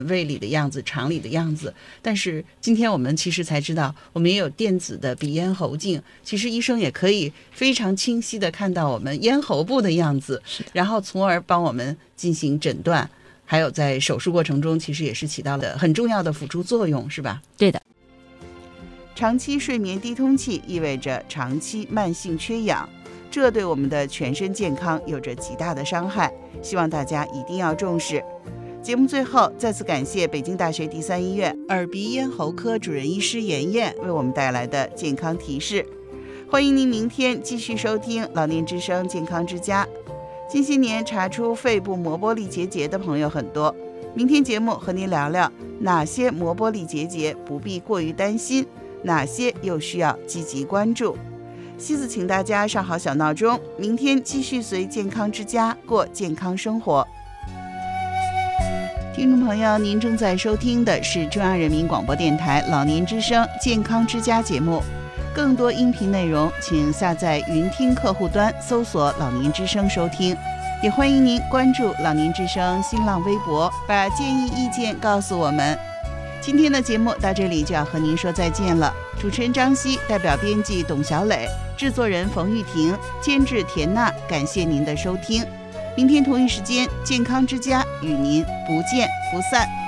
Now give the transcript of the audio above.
胃里的样子、肠里的样子。但是今天我们其实才知道，我们也有电子的鼻咽喉镜，其实医生也可以非常清晰的看到我们咽喉部的样子，然后从而帮我们进行诊断，还有在手术过程中其实也是起到了很重要的辅助作用，是吧？ 对的。 长期睡眠低通气意味着长期慢性缺氧，这对我们的全身健康有着极大的伤害，希望大家一定要重视。节目最后再次感谢北京大学第三医院耳鼻咽喉科主任医师妍妍为我们带来的健康提示。欢迎您明天继续收听老年之声健康之家。近些年查出肺部膜玻璃结节的朋友很多，明天节目和您聊聊哪些膜玻璃结节不必过于担心，哪些又需要积极关注。西子请大家上好小闹钟，明天继续随健康之家过健康生活。听众朋友，您正在收听的是中央人民广播电台老年之声健康之家节目，更多音频内容请下载云听客户端搜索老年之声收听，也欢迎您关注老年之声新浪微博，把建议意见告诉我们。今天的节目到这里就要和您说再见了，主持人张希代表编辑董小磊，制作人冯玉婷，监制田娜，感谢您的收听。明天同一时间健康之家与您不见不散。